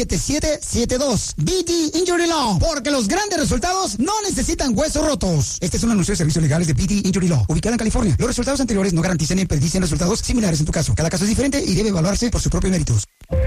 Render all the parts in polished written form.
7772. BD Injury Law, porque los grandes resultados no necesitan huesos rotos. Este es un anuncio de servicios legales de BD Injury Law, ubicada en California. Los resultados anteriores no garantizan ni predicen resultados similares en tu caso. Cada caso es diferente y debe evaluarse por sus propios méritos.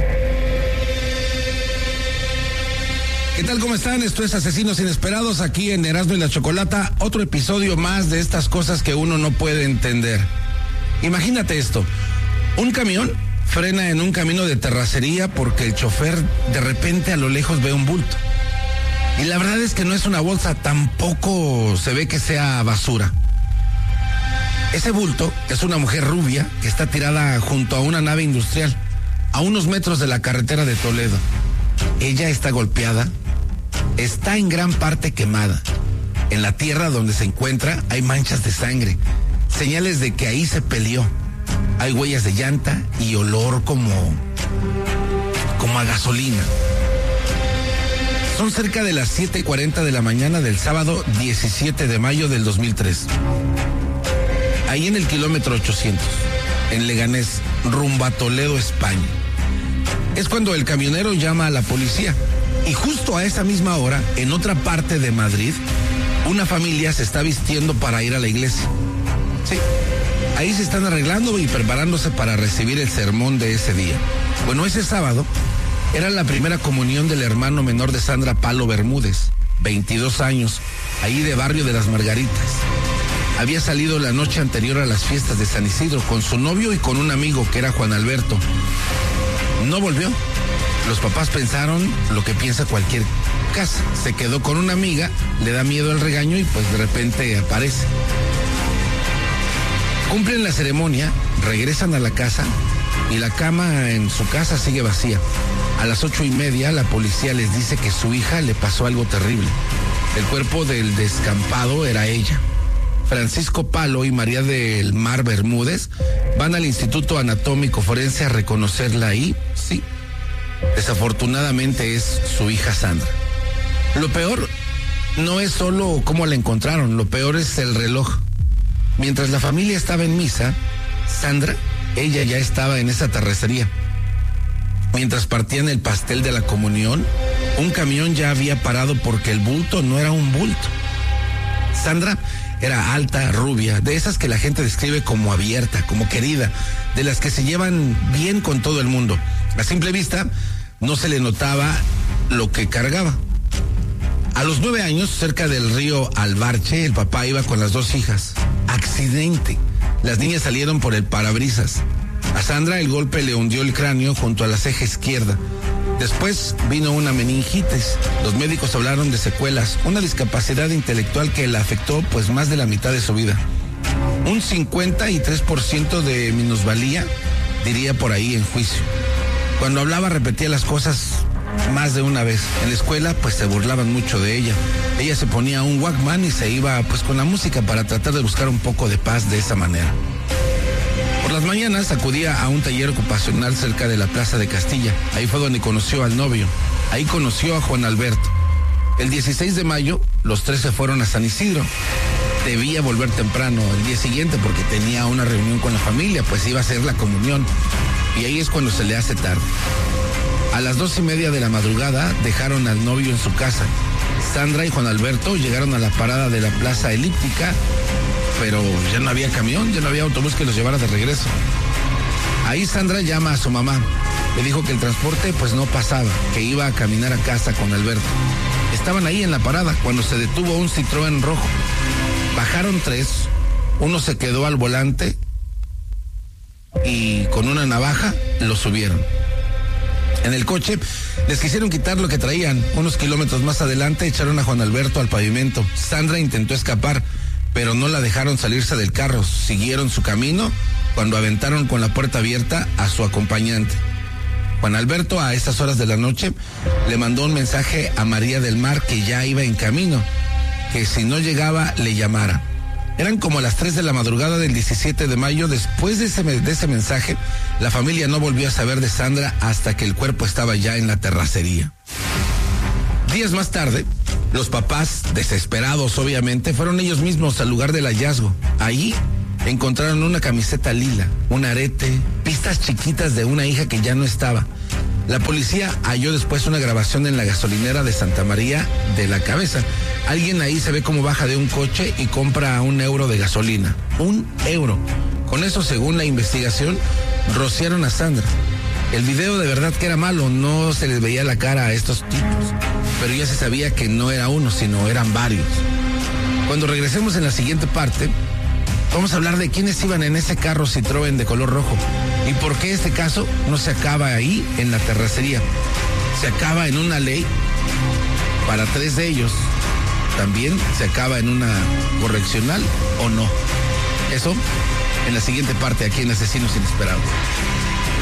¿Qué tal? ¿Cómo están? Esto es Asesinos Inesperados aquí en Erasmo y la Chocolata. Otro episodio más de estas cosas que uno no puede entender. Imagínate esto. Un camión frena en un camino de terracería porque el chofer de repente a lo lejos ve un bulto. Y la verdad es que no es una bolsa, tampoco se ve que sea basura. Ese bulto es una mujer rubia que está tirada junto a una nave industrial, a unos metros de la carretera de Toledo. Ella está golpeada, está en gran parte quemada. En la tierra donde se encuentra hay manchas de sangre, señales de que ahí se peleó. Hay huellas de llanta y olor como a gasolina. Son cerca de las 7:40 de la mañana del sábado 17 de mayo del 2003. Ahí en el kilómetro 800, en Leganés, rumbo a Toledo, España. Es cuando el camionero llama a la policía. Y justo a esa misma hora, en otra parte de Madrid, una familia se está vistiendo para ir a la iglesia. Sí. Ahí se están arreglando y preparándose para recibir el sermón de ese día. Bueno, ese sábado era la primera comunión del hermano menor de Sandra, Palo Bermúdez, 22 años, ahí de Barrio de las Margaritas. Había salido la noche anterior a las fiestas de San Isidro con su novio y con un amigo que era Juan Alberto. No volvió. Los papás pensaron lo que piensa cualquier casa. Se quedó con una amiga, le da miedo el regaño y pues de repente aparece. Cumplen la ceremonia, regresan a la casa y la cama en su casa sigue vacía. A las 8:30 la policía les dice que su hija le pasó algo terrible. El cuerpo del descampado era ella. Francisco Palo y María del Mar Bermúdez van al Instituto Anatómico Forense a reconocerla y, sí, desafortunadamente es su hija Sandra. Lo peor no es solo cómo la encontraron, lo peor es el reloj. Mientras la familia estaba en misa, Sandra, ella ya estaba en esa terracería. Mientras partían el pastel de la comunión, un camión ya había parado porque el bulto no era un bulto. Sandra era alta, rubia, de esas que la gente describe como abierta, como querida, de las que se llevan bien con todo el mundo. A simple vista, no se le notaba lo que cargaba. A los 9 años, cerca del río Albarche, el papá iba con las 2 hijas. Accidente. Las niñas salieron por el parabrisas. A Sandra el golpe le hundió el cráneo junto a la ceja izquierda. Después vino una meningitis. Los médicos hablaron de secuelas, una discapacidad intelectual que la afectó pues más de la mitad de su vida. Un 53% de minusvalía, diría por ahí en juicio. Cuando hablaba repetía las cosas más de una vez. En la escuela pues se burlaban mucho de ella. Ella se ponía un Walkman y se iba pues con la música para tratar de buscar un poco de paz de esa manera. Por las mañanas acudía a un taller ocupacional cerca de la Plaza de Castilla. Ahí fue donde conoció al novio. Ahí conoció a Juan Alberto. El 16 de mayo los 3 se fueron a San Isidro. Debía volver temprano el día siguiente porque tenía una reunión con la familia, pues iba a ser la comunión. Y ahí es cuando se le hace tarde. A las 2:30 de la madrugada dejaron al novio en su casa. Sandra y Juan Alberto llegaron a la parada de la Plaza Elíptica, pero ya no había camión, ya no había autobús que los llevara de regreso. Ahí Sandra llama a su mamá. Le dijo que el transporte pues no pasaba, que iba a caminar a casa con Alberto. Estaban ahí en la parada cuando se detuvo un Citroën rojo. Bajaron 3, uno se quedó al volante y con una navaja lo subieron. En el coche les quisieron quitar lo que traían. Unos kilómetros más adelante echaron a Juan Alberto al pavimento. Sandra intentó escapar, pero no la dejaron salirse del carro. Siguieron su camino cuando aventaron con la puerta abierta a su acompañante. Juan Alberto a estas horas de la noche le mandó un mensaje a María del Mar que ya iba en camino, que si no llegaba le llamara. Eran como las 3 de la madrugada del 17 de mayo. Después de ese mensaje, la familia no volvió a saber de Sandra hasta que el cuerpo estaba ya en la terracería. Días más tarde, los papás, desesperados obviamente, fueron ellos mismos al lugar del hallazgo. Ahí encontraron una camiseta lila, un arete, pistas chiquitas de una hija que ya no estaba. La policía halló después una grabación en la gasolinera de Santa María de la Cabeza. Alguien ahí se ve cómo baja de un coche y compra €1 de gasolina. €1. Con eso, según la investigación, rociaron a Sandra. El video de verdad que era malo, no se les veía la cara a estos tipos, pero ya se sabía que no era uno, sino eran varios. Cuando regresemos en la siguiente parte, vamos a hablar de quiénes iban en ese carro Citroën de color rojo y por qué este caso no se acaba ahí en la terracería. Se acaba en una ley para 3 de ellos. También se acaba en una correccional o no. Eso en la siguiente parte aquí en Asesinos Inesperados.